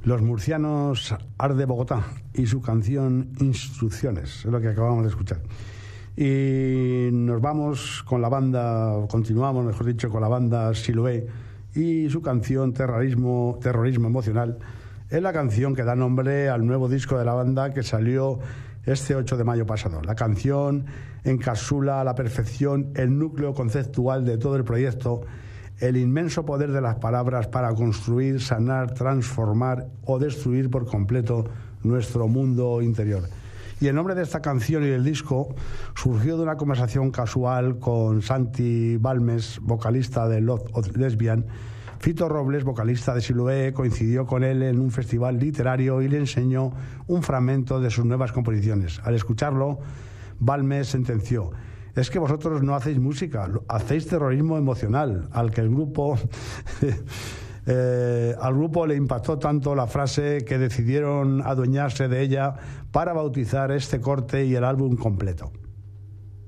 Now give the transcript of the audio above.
Los murcianos Ars de Bogotá y su canción Instrucciones, es lo que acabamos de escuchar. Y nos vamos con la banda, continuamos, mejor dicho, con la banda Siloé y su canción Terrorismo Emocional. Es la canción que da nombre al nuevo disco de la banda que salió este 8 de mayo pasado. La canción encapsula a la perfección el núcleo conceptual de todo el proyecto, el inmenso poder de las palabras para construir, sanar, transformar o destruir por completo nuestro mundo interior. Y el nombre de esta canción y del disco surgió de una conversación casual con Santi Balmes, vocalista de Love of Lesbian. Fito Robles, vocalista de Siloé, coincidió con él en un festival literario y le enseñó un fragmento de sus nuevas composiciones. Al escucharlo, Balmes sentenció: es que vosotros no hacéis música, hacéis terrorismo emocional. Al que el grupo al grupo le impactó tanto la frase que decidieron adueñarse de ella para bautizar este corte y el álbum completo.